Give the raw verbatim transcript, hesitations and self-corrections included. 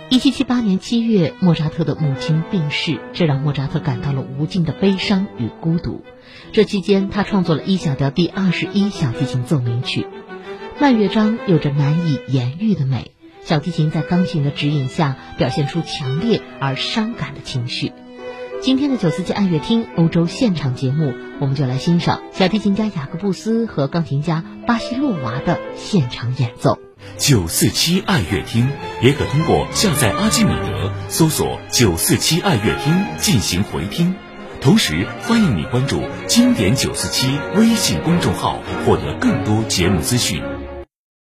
一七七八年七月，莫扎特的母亲病逝，这让莫扎特感到了无尽的悲伤与孤独。这期间，他创作了一小调第二十一小提琴奏鸣曲，慢乐章有着难以言喻的美，小提琴在钢琴的指引下，表现出强烈而伤感的情绪。今天的九四七爱乐厅欧洲现场节目，我们就来欣赏小提琴家雅各布斯和钢琴家巴西洛娃的现场演奏。 九四七爱乐厅也可通过下载阿基米德搜索九四七爱乐厅进行回听，同时欢迎你关注经典九四七微信公众号，获得更多节目资讯。